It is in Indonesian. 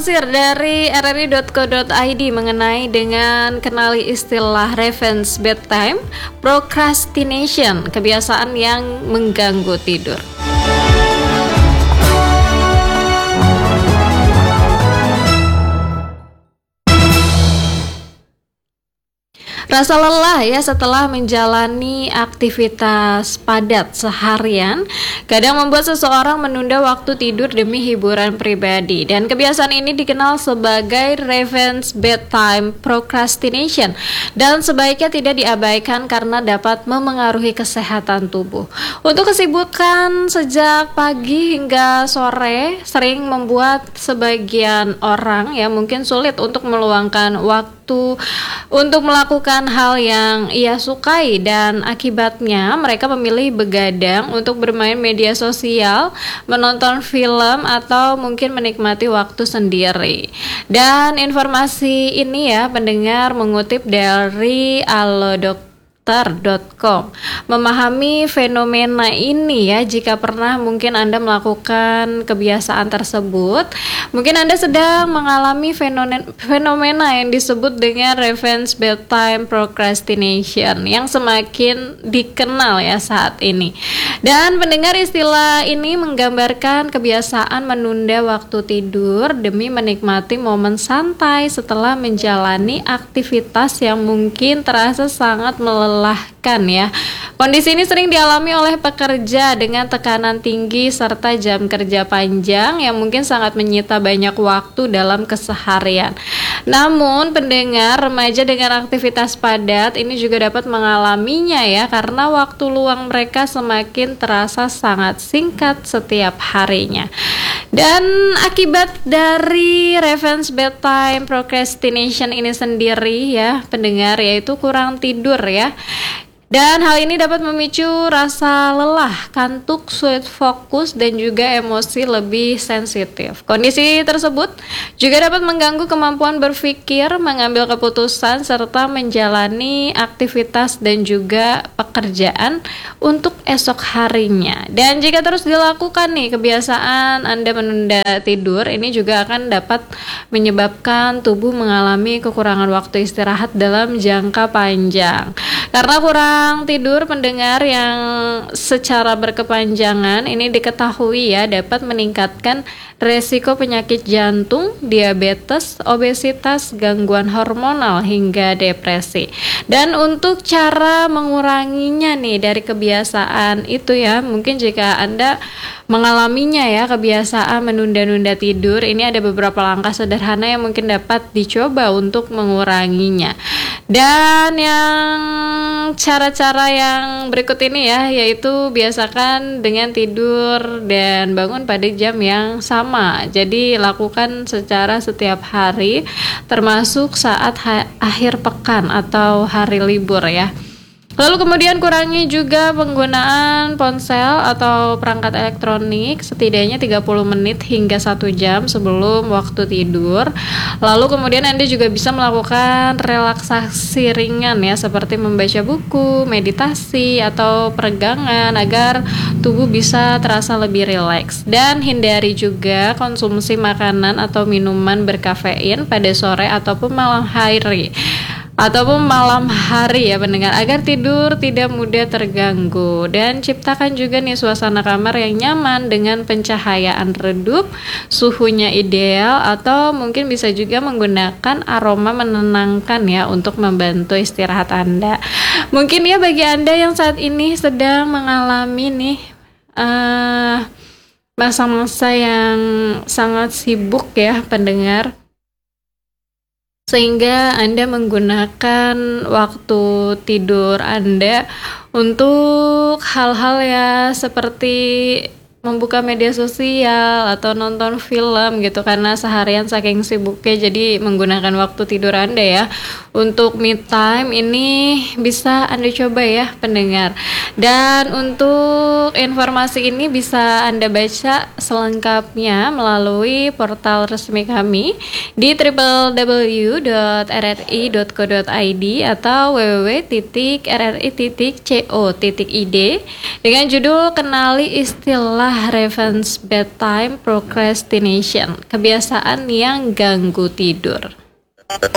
Dilansir dari rri.co.id mengenai dengan kenali istilah revenge bedtime, procrastination, kebiasaan yang mengganggu tidur. Rasa lelah ya setelah menjalani aktivitas padat seharian kadang membuat seseorang menunda waktu tidur demi hiburan pribadi, dan kebiasaan ini dikenal sebagai revenge bedtime procrastination dan sebaiknya tidak diabaikan karena dapat memengaruhi kesehatan tubuh. Untuk kesibukan sejak pagi hingga sore sering membuat sebagian orang ya mungkin sulit untuk meluangkan waktu untuk melakukan hal yang ia sukai, dan akibatnya mereka memilih begadang untuk bermain media sosial, menonton film, atau mungkin menikmati waktu sendiri. Dan informasi ini ya pendengar mengutip dari alodokter.com. Memahami fenomena ini ya, jika pernah mungkin Anda melakukan kebiasaan tersebut, mungkin Anda sedang mengalami fenomena yang disebut dengan revenge bedtime procrastination yang semakin dikenal ya saat ini. Dan pendengar, istilah ini menggambarkan kebiasaan menunda waktu tidur demi menikmati momen santai setelah menjalani aktivitas yang mungkin terasa sangat melelahkan ya. Kondisi ini sering dialami oleh pekerja dengan tekanan tinggi serta jam kerja panjang yang mungkin sangat menyita banyak waktu dalam keseharian. Namun pendengar, remaja dengan aktivitas padat ini juga dapat mengalaminya ya, karena waktu luang mereka semakin terasa sangat singkat setiap harinya. Dan akibat dari revenge bedtime procrastination ini sendiri ya pendengar, yaitu kurang tidur ya. Dan hal ini dapat memicu rasa lelah, kantuk, sulit fokus, dan juga emosi lebih sensitif. Kondisi tersebut juga dapat mengganggu kemampuan berpikir, mengambil keputusan, serta menjalani aktivitas dan juga pekerjaan untuk esok harinya. Dan jika terus dilakukan nih kebiasaan Anda menunda tidur, ini juga akan dapat menyebabkan tubuh mengalami kekurangan waktu istirahat dalam jangka panjang. Karena kurang tidur pendengar yang secara berkepanjangan ini diketahui ya dapat meningkatkan resiko penyakit jantung, diabetes, obesitas, gangguan hormonal hingga depresi. Dan untuk cara menguranginya nih dari kebiasaan itu ya, mungkin jika Anda mengalaminya ya kebiasaan menunda-nunda tidur, ini ada beberapa langkah sederhana yang mungkin dapat dicoba untuk menguranginya. Dan yang cara-cara yang berikut ini ya, yaitu biasakan dengan tidur dan bangun pada jam yang sama. Jadi lakukan secara setiap hari, termasuk saat akhir pekan atau hari libur ya. Lalu kemudian kurangi juga penggunaan ponsel atau perangkat elektronik setidaknya 30 menit hingga 1 jam sebelum waktu tidur. Lalu kemudian Anda juga bisa melakukan relaksasi ringan ya, seperti membaca buku, meditasi, atau peregangan agar tubuh bisa terasa lebih rileks. Dan hindari juga konsumsi makanan atau minuman berkafein pada sore ataupun malam hari ya pendengar, agar tidur tidak mudah terganggu. Dan ciptakan juga nih suasana kamar yang nyaman dengan pencahayaan redup, suhunya ideal, atau mungkin bisa juga menggunakan aroma menenangkan ya untuk membantu istirahat Anda. Mungkin ya bagi Anda yang saat ini sedang mengalami nih masa-masa yang sangat sibuk ya pendengar, sehingga Anda menggunakan waktu tidur Anda untuk hal-hal ya seperti membuka media sosial atau nonton film gitu, karena seharian saking sibuknya jadi menggunakan waktu tidur Anda ya. Untuk me time ini bisa Anda coba ya pendengar. Dan untuk informasi ini bisa Anda baca selengkapnya melalui portal resmi kami di www.rri.co.id atau www.rri.co.id dengan judul Kenali Istilah adalah revenge bedtime procrastination, kebiasaan yang ganggu tidur.